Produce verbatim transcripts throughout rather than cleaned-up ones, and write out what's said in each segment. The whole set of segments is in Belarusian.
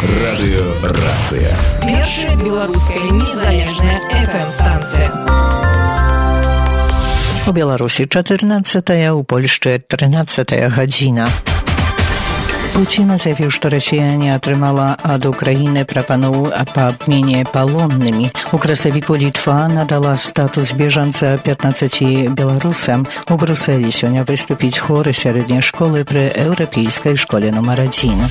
Радыёрацыя. Першая беларуская незалежная эф эм-станцыя. У Беларусі чатырнаццатая, у Польшчы трынаццатая гадзіна. Пуцін заявіў, што Расія не атрымала ад Украіны прапанову па абмене палоннымі. У красавіку Літва надала статус бежанца пятнаццаці беларусам. У Брусэлі сёння выступіць хор сярэдняй школы пры еўрапейскай школе нумар адзін.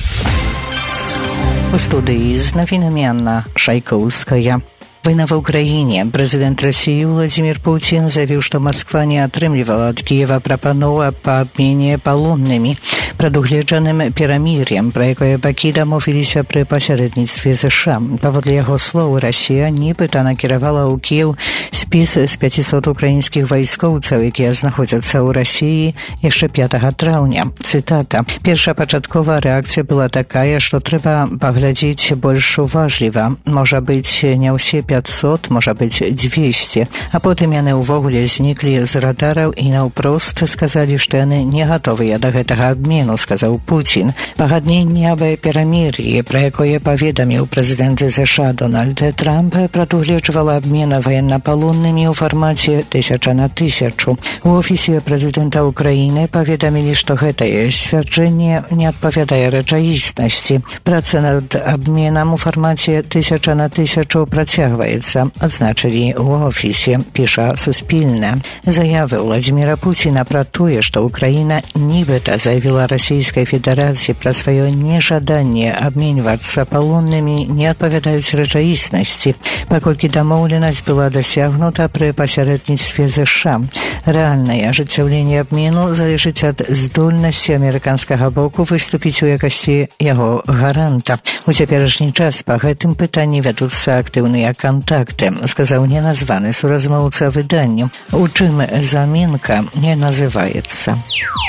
У студыі з навінамі Анна Шайкоўская. Война в Украине. Президент России Владимир Путин заявил, что Москва не атрымлівала от Киева прапанову по обмене полонными, прадугледжаным перамір'ем, про якое бакі дамовіліся пры пасярэдніцтве США. Паводле яго слоў, Расія нібыта накіравала ў Кіеў спіс з пяцісот украінскіх вайскоўцаў, якія знаходзяцца ў Расіі яшчэ пятага траўня. Цытата. Першапачатковая рэакцыя была такая, што трэба паглядзець больш уважліва. Можа быць, не ўсе пятьсот, можа быць двести. А потым яны ўвогуле зніклі з радараў і наўпрост сказалі, што яны не гатовыя да гэтага абмену, сказаў Путін. Пагадненне аб перамір'і, пра якое паведаміў прэзідэнт США Дональд Трамп, прадугледжвала абмена ваеннапалоннымі ў фармаце тысяча на тысячу. У офісе прэзідэнта Украіны паведамілі, што гэтае сцвярджэнне не адпавядае рэчаіснасці. Праца над абменам у фармаце тысяча на тысячу працягваецца, адзначылі ў офісе, піша Суспільне. Заявы Владимира Путина пра тое, што Украіна нібыта заявіла Расійскай Федэрацыі пра сваё нежаданне абменьвацца палоннымі, не адпавядаюць рэчаіснасці, паколькі дамоўленасць была дасягнута пры пасярэдніцтве США. Рэальнае ажыццяўленне абмену залежыць ад здольнасці амерыканскага боку выступіць у якасці яго гаранта. У цяперашні час па гэтым пытанні вядуцца актыўныя контакты, сказаў неназваны суразмоўца выданню. У чым замінка не называецца.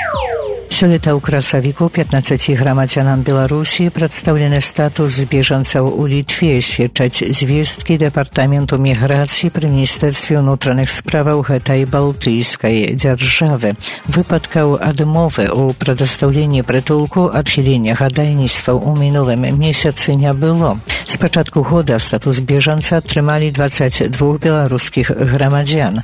Сёлета ў красавіку пятнаццаці грамадзянам Беларусі прадстаўлены статус бежанцаў у Літве, сведчаць звесткі дэпартаменту міграцыі пры міністэрстве ўнутраных справаў гэтай балтыйскай дзяржавы. Выпадкаў адмовы ў прадастаўленні прытулку, адхілення хадайніцтваў у мінулым месяцы не было. З пачатку года статус бежанца атрымалі дваццаць два беларускіх грамадзян.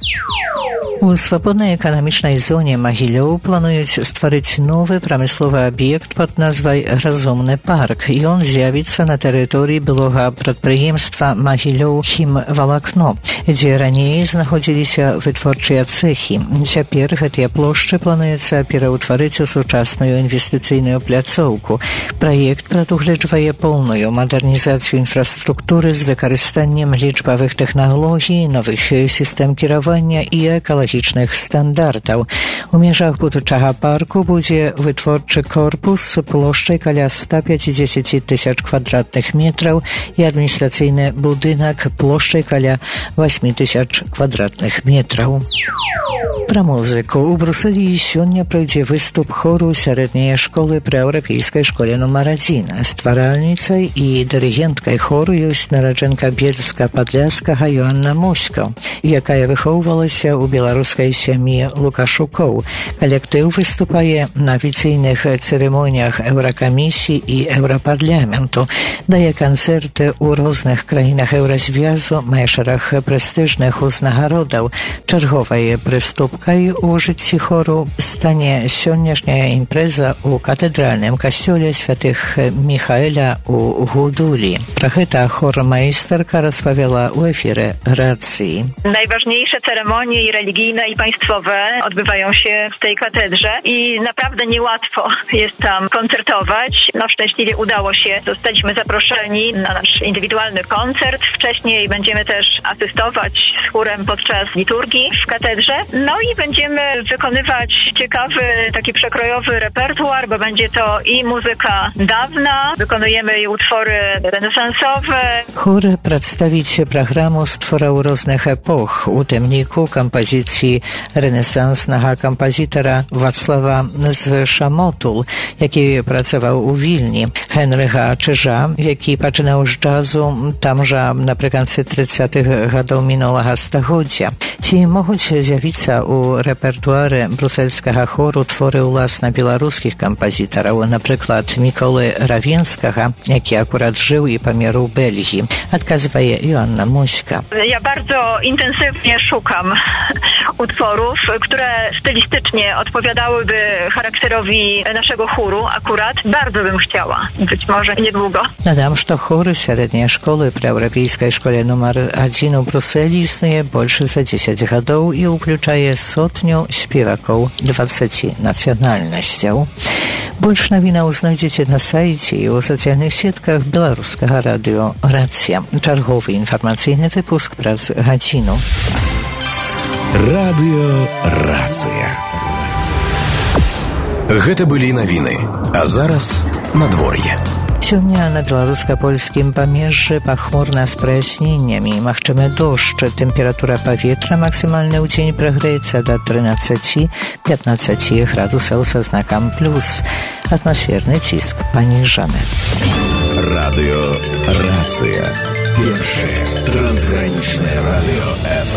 У свабоднай эканамічнай зоне Магілёў плануюць стварыць новы прамысловы аб'ект пад назвай «Разумны парк». Ён з'явіцца на тэрыторыі былога прадпрыемства Магілёў хімвалакно, дзе раней знаходзіліся вытворчыя цэхі. Цяпер гэтыя плошчы плануецца пераўтварыць у сучасную інвестыцыйную пляцоўку. Праект прадугледжвае поўную мадэрнізацыю інфраструктуры з выкарыстаннем лічбавых тэхналогій, новых сістэм кіравання і экалагічных стандартаў. У межах будучага парку будзе вытворчы корпус плошчай каля ста пяцідзесяці тысяч квадратных метраў і адміністрацыйны будынак плошчай каля восьмі тысяч квадратных метраў. Пра музыку. У Брусэлі сёння пройдзе выступ хору сярэдняй школы пры еўрапейскай школе нумар адзін. Стваральніцай і дырыгенткай хору ёсць нараджэнка Бельска-Падляскага Йоанна Моська, якая выхоўвалася ў беларускай сям'і Лукашукоў. Калектыў выступае на афіцыйных цырымоніях Еўракамісіі і Еўрапарламенту, дае канцэрты ў розных краінах еўразвязу, мае шэраг прэстыжных узнагародаў. Чарговай прыступкай у жыцці хору стане сённяшняя імпрэза ў катэдральным касцёле святых Міхаэля ў Гудулі. Пра гэта хормайстэрка распавяла ў эфіры рацыі. Najważniejsze ceremonie i religijne, i państwowe odbywają się w tej katedrze i naprawdę niełatwo jest tam koncertować. No szczęśliwie udało się. Zostaliśmy zaproszeni na nasz indywidualny koncert. Wcześniej będziemy też asystować z chórem podczas liturgii w katedrze. No i będziemy wykonywać ciekawy, taki przekrojowy repertuar, bo będzie to i muzyka dawna, wykonujemy i utwory renesansowe. Chór przedstawić programu z tworów różnych epoch, u tym niku kompozycji renesansnego kompozytora Wacława z Szamotul, jaki pracował u Wilni, Henryka Czyża, jaki poczynał z jazzu tamże naprzykład trzydziestych latach minionego stulecia. Ci mogą się zjawić u у рэпертуары брусельскага хору творы ўласна беларускіх кампазітараў, напрыклад, Міколы Равенскага, які акурат жыў і памер у Бельгii. Адказвае Joanna Muśka. Ja bardzo intensywnie szukam utworów, które stylistycznie odpowiadałyby charakterowi naszego chóru akurat. Bardzo bym chciała. Być może niedługo. Надам, што хор сярэдняй школы пры еўрапейскай школе нумар адзін у Брусэлі існуе больш за дзесяць гадоў і ўключае сотню спевакоў дваццаці нацыянальнасцяў. Больш навінаў знойдзеце на сайце і ў сацыяльных сетках беларускага радыё «Рацыя». Чарговы інфармацыйны выпуск праз гадзіну. Радыё «Рацыя». Гэта былі навіны, а зараз надвор'е. Сёння на беларуска-польскім памежжы пахмурна з праясненнямі, магчымы дождж. Тэмпература паветра максімальна ў дзень прагрэецца да трынаццаці-пятнаццаці градусаў са знакам плюс. Атмасферны ціск паніжаны. Радыё «Рацыя». Першае трансгранічнае радыё эф эм.